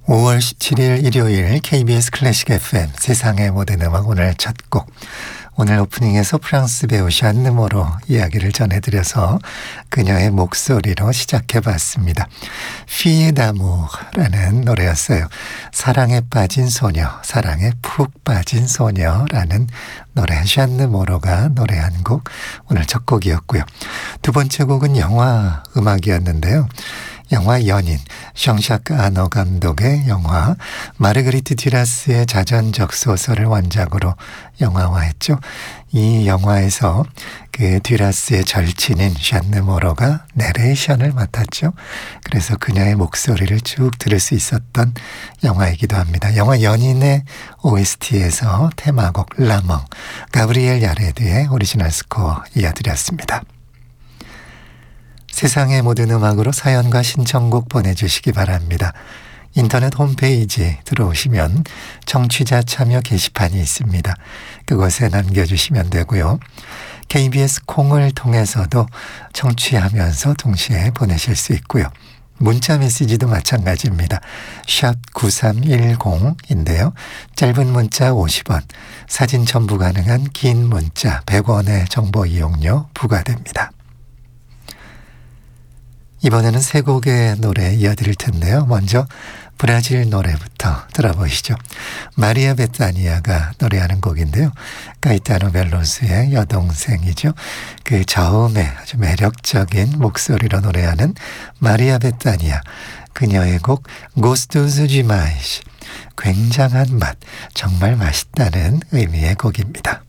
5월 17일 일요일 KBS 클래식 FM 세상의 모든 음악 오늘 첫 곡. 오늘 오프닝에서 프랑스 배우 ዣ느 모로 이야기를 전해드려서 그녀의 목소리로 시작해봤습니다. Fille d'amour라는 노래였어요. 사랑에 빠진 소녀, 사랑에 푹 빠진 소녀라는 노래, ዣ느 모로가 노래한 곡, 오늘 첫 곡이었고요. 두 번째 곡은 영화 음악이었는데요. 영화 연인, 숑샤크 아너 감독의 영화 마르그리트 듀라스의 자전적 소설을 원작으로 영화화했죠. 이 영화에서 그 듀라스의 절친인 ዣ느 모로가 내레이션을 맡았죠. 그래서 그녀의 목소리를 쭉 들을 수 있었던 영화이기도 합니다. 영화 연인의 OST에서 테마곡 라멍, 가브리엘 야레드의 오리지널 스코어 이어드렸습니다. 세상의 모든 음악으로 사연과 신청곡 보내주시기 바랍니다. 인터넷 홈페이지 들어오시면 청취자 참여 게시판이 있습니다. 그곳에 남겨주시면 되고요. KBS 콩을 통해서도 청취하면서 동시에 보내실 수 있고요. 문자 메시지도 마찬가지입니다. 샵 9310인데요. 짧은 문자 50원, 사진 첨부 가능한 긴 문자 100원의 정보 이용료 부과됩니다. 이번에는 세 곡의 노래 이어드릴 텐데요. 먼저 브라질 노래부터 들어보시죠. 마리아 베타니아가 노래하는 곡인데요. 가이타노 벨로스의 여동생이죠. 그 저음의 아주 매력적인 목소리로 노래하는 마리아 베타니아. 그녀의 곡 고스투스 디마이시. 굉장한 맛, 정말 맛있다는 의미의 곡입니다.